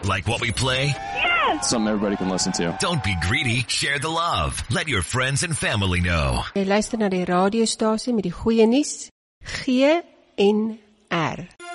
Like what we play? Something everybody can listen to. Don't be greedy. Share the love. Let your friends and family know. Jy luister na die radiostasie met die goeie nuus, GNR.